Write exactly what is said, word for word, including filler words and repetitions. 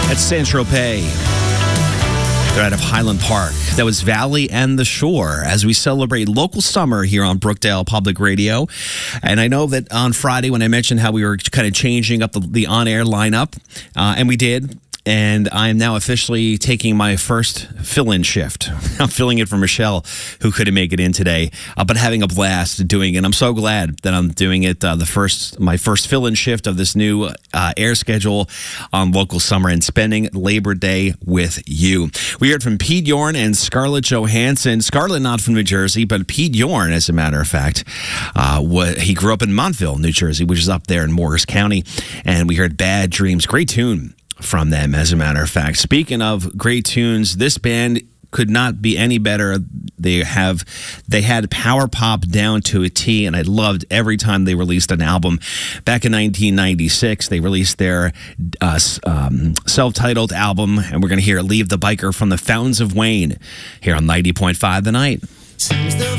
At Saint-Tropez. They're out of Highland Park. That was Valley and the Shore as we celebrate local summer here on Brookdale Public Radio. And I know that on Friday when I mentioned how we were kind of changing up the, the on-air lineup, uh, and we did. And I am now officially taking my first fill-in shift. I'm filling it for Michelle, who couldn't make it in today, uh, but having a blast doing it. And I'm so glad that I'm doing it uh, the first, my first fill-in shift of this new uh, air schedule on local summer and spending Labor Day with you. We heard from Pete Yorn and Scarlett Johansson. Scarlett not from New Jersey, but Pete Yorn, as a matter of fact, uh, what, he grew up in Montville, New Jersey, which is up there in Morris County. And we heard Bad Dreams. Great tune from them, as a matter of fact. Speaking of great tunes, this band could not be any better. They have, they had power pop down to a T, and I loved every time they released an album. Back in nineteen ninety-six, they released their uh, um, self-titled album, and we're going to hear "Leave the Biker" from the Fountains of Wayne here on ninety point five The Night.